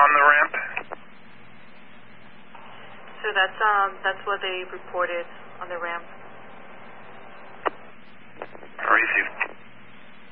on the ramp? So that's what they reported on the ramp.